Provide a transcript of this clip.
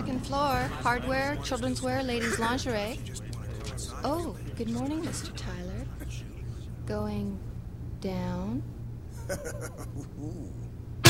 second floor. Hardware, children's wear, ladies' lingerie. Oh, good morning, Mr. Tyler. Going down?